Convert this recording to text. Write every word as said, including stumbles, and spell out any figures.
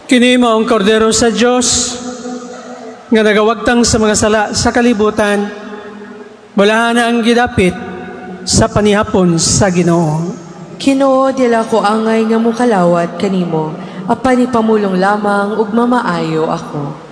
Kini mao ang kordero sa Dios nga nagawagtang sa mga sala sa kalibutan. Bulahan na ang gidapit sa panihapon sa Ginoo. Ginoo, dila ko angay nga mukalawat kanimo, apan ipamulong lamang ug mamaayo ako.